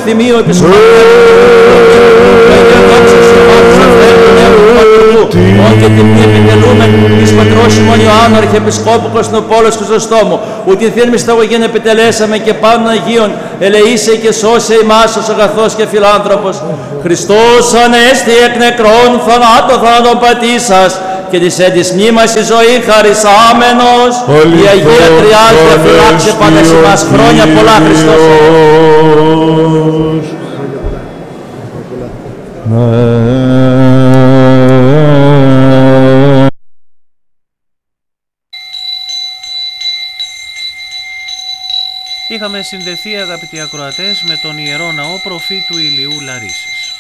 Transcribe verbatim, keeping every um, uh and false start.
Ευστημίου Επισκόπου Όν και την επιτελούμεν εις πατρός ημών Ιωάννου Αρχιεπισκόπου Κωνσταντινούπολος Χρυσοστόμου, ούτιν θύρμης σταγωγήν επιτελέσαμε και πάντων Αγίων, ελεήσε και σώσε ημάς ως αγαθός και φιλάνθρωπος. Χριστός ανέστη εκ νεκρών θανάτω θάνατον πατήσας, και της εν της μνήμας η ζωή χαρισάμενος, η Αγία Τριάδια φυλάξε πάντα σε μας χρόνια πολλά Χριστός. Είχαμε συνδεθεί, αγαπητοί ακροατές, με τον Ιερό Ναό προφήτου Ηλιού Λαρίσης.